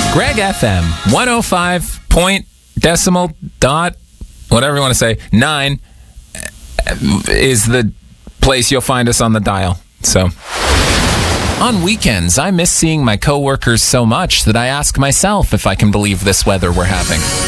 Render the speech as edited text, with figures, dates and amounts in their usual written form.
Greg FM, 105 point decimal dot, whatever you want to say, 9 is the place you'll find us on the dial. So, on weekends, I miss seeing my coworkers so much that I ask myself if I can believe this weather we're having.